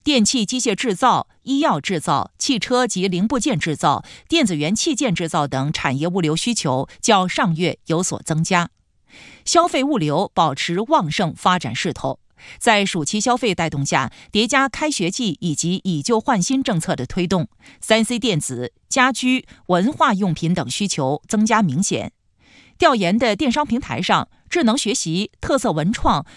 电气机械制造、医药制造、汽车及零部件制造、电子元器件制造等产业物流需求较上月有所增加。消费物流保持旺盛发展势头，在暑期消费带动下，叠加开学季以及以旧换新政策的推动，3C 电子、家居、文化用品等需求增加明显。调研的电商平台上，智能学习、特色文创、